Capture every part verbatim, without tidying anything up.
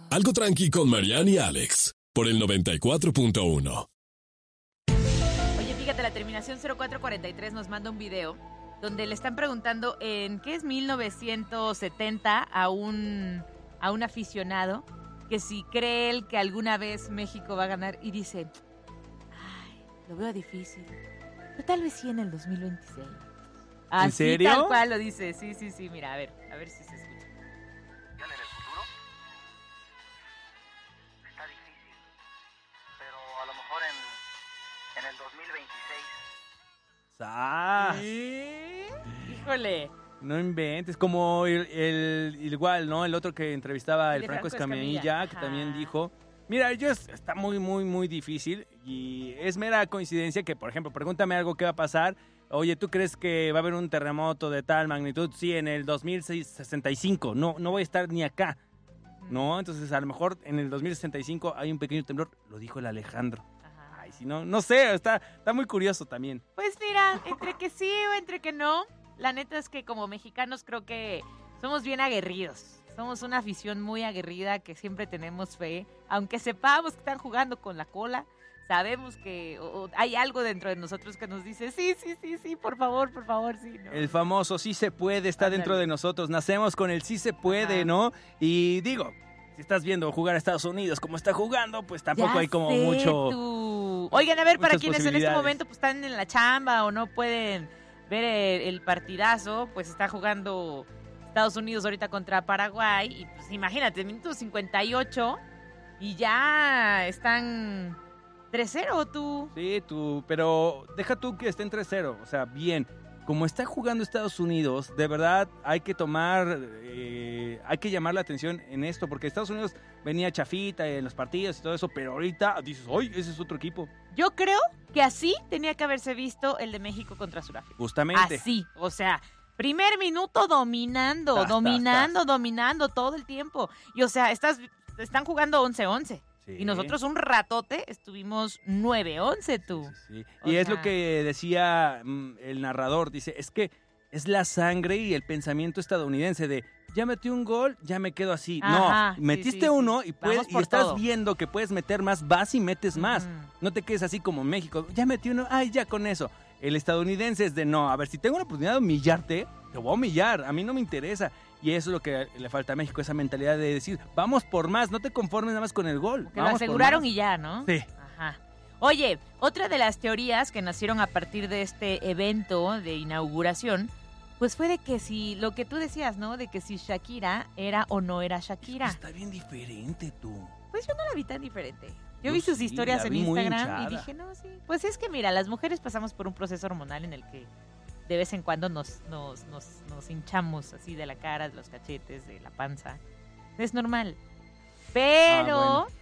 Algo tranqui con Mariana y Alex, por el noventa y cuatro punto uno. Oye, fíjate, la terminación cero cuatro cuarenta y tres nos manda un video donde le están preguntando en qué es mil novecientos setenta a un, a un aficionado que si cree él que alguna vez México va a ganar y dice, ay, lo veo difícil, pero tal vez sí en el dos mil veintiséis. Así, ¿En serio? tal cual lo dice, sí, sí, sí, mira, a ver, a ver si se escucha. En el futuro está difícil, pero a lo mejor en, en el dos mil veintiséis. ¡Sas! ¿Sí? Híjole. No inventes, como el, el- igual, ¿no? El otro que entrevistaba, El el, de Franco Franco Escamilla, Escamilla, que ajá. también dijo, mira, yo es- está muy, muy, muy difícil y es mera coincidencia que, por ejemplo, pregúntame algo que va a pasar. Oye, ¿tú crees que va a haber un terremoto de tal magnitud? Sí, en el dos mil sesenta y cinco, no, no voy a estar ni acá, ¿no? Entonces, a lo mejor en el dos mil sesenta y cinco hay un pequeño temblor, lo dijo el Alejandro. Ajá. Ay, si no, no sé, está, está muy curioso también. Pues mira, entre que sí o entre que no, la neta es que como mexicanos creo que somos bien aguerridos. Somos una afición muy aguerrida que siempre tenemos fe. Aunque sepamos que están jugando con la cola, sabemos que o- o hay algo dentro de nosotros que nos dice, sí, sí, sí, sí, por favor, por favor, sí. ¿no? El famoso sí se puede está Ándale. dentro de nosotros. Nacemos con el sí se puede, Ajá. ¿no? Y digo, si estás viendo jugar a Estados Unidos como está jugando, pues tampoco Ya hay como sé, mucho... tú. Oigan, a ver, para muchas quienes en este posibilidades. momento pues, están en la chamba o no pueden ver el, el partidazo, pues está jugando Estados Unidos ahorita contra Paraguay. Y pues imagínate, minuto cincuenta y ocho y ya están tres cero, tú. Sí, tú, pero deja tú que estén tres cero, o sea, bien. Como está jugando Estados Unidos, de verdad hay que tomar, eh, hay que llamar la atención en esto, porque Estados Unidos venía chafita en los partidos y todo eso, pero ahorita dices, ¡ay, ese es otro equipo! Yo creo que así tenía que haberse visto el de México contra Sudáfrica. Justamente. Así, o sea, primer minuto dominando, Tas, tas, dominando, dominando todo el tiempo. Y o sea, estás, están jugando once once. Sí. Y nosotros un ratote estuvimos nueve once, tú. Sí, sí, sí. O Y es sea- lo que decía mm, el narrador, dice, es que es la sangre y el pensamiento estadounidense de, ya metí un gol, ya me quedo así. Ajá, no, sí, metiste sí, sí. uno y, puedes, Vamos y por estás todo. viendo que puedes meter más, vas y metes más. Ujú. No te quedes así como México, ya metí uno, ay, ya con eso. El estadounidense es de, no, a ver, si tengo la oportunidad de humillarte, te voy a humillar, a mí no me interesa. Y eso es lo que le falta a México, esa mentalidad de decir, vamos por más, no te conformes nada más con el gol. Que lo vamos por aseguraron más. y ya, ¿no? Sí. Ajá. Oye, otra de las teorías que nacieron a partir de este evento de inauguración, pues fue de que si, lo que tú decías, ¿no? De que si Shakira era o no era Shakira. Está bien diferente tú. Pues yo no la vi tan diferente. Yo Yo vi sus sí, historias la en vi muy Instagram y hinchada. dije, no, sí. Pues es que mira, las mujeres pasamos por un proceso hormonal en el que de vez en cuando nos, nos, nos, nos hinchamos así de la cara, de los cachetes, de la panza. Es normal. Pero... Ah, bueno.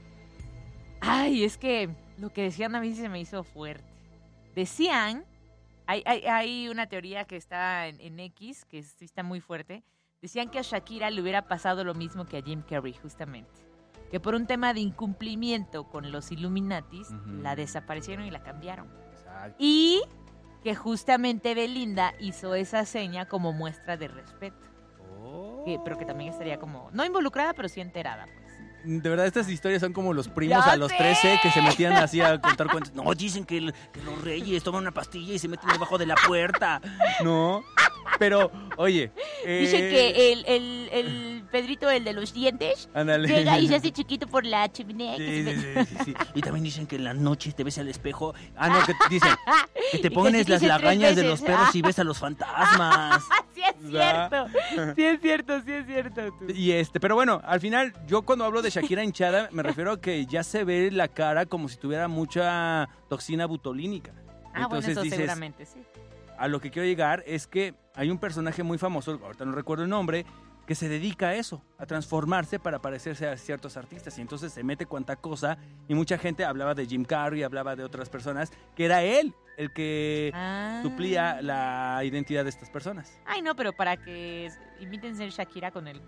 Ay, es que lo que decían a mí sí se me hizo fuerte. Decían, hay, hay, hay una teoría que está en, en X, que sí está muy fuerte. Decían que a Shakira le hubiera pasado lo mismo que a Jim Carrey, justamente. Que por un tema de incumplimiento con los Illuminatis, Ujú. la desaparecieron y la cambiaron. Exacto. Y que justamente Belinda hizo esa seña como muestra de respeto. Que- pero que también estaría como, no involucrada, pero sí enterada, pues. De verdad, estas historias son como los primos ¡Ya a los sé! trece que se metían así a contar cuentos. No, dicen que, el- que los reyes toman una pastilla y se meten debajo de la puerta. No, pero, oye. eh, Dicen que el, el, el Pedrito, el de los dientes, Ándale. llega y se hace chiquito por la chimenea. Sí, que se sí, ve- sí, sí, sí. Y también dicen que en las noches te ves al espejo. Ah, no, que dicen que Y te que pones sí las dice tres lagañas de veces. los perros y ves a los fantasmas. Sí es cierto, sí es cierto, sí es cierto. Tú. Y este, pero bueno, al final, yo cuando hablo de Shakira hinchada, me refiero a que ya se ve la cara como si tuviera mucha toxina butolínica. Ah, bueno, eso seguramente, sí. A lo que quiero llegar es que hay un personaje muy famoso, ahorita no recuerdo el nombre, que se dedica a eso, a transformarse para parecerse a ciertos artistas. Y entonces se mete cuanta cosa. Y mucha gente hablaba de Jim Carrey, hablaba de otras personas, que era él el que Ah. suplía la identidad de estas personas. Ay, no, pero para que imiten ser Shakira con el